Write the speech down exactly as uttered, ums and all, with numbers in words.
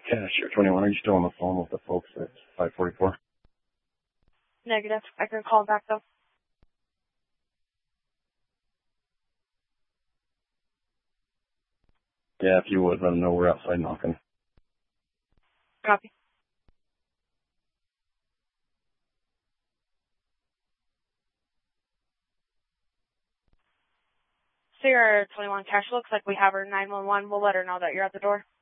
Yeah, sure, twenty-one. Are you still on the phone with the folks at five forty-four? Negative. I can call back, though. Yeah, if you would, let them know we're outside knocking. Copy. Sierra twenty-one Cash, looks like we have her nine one one. We'll let her know that you're at the door.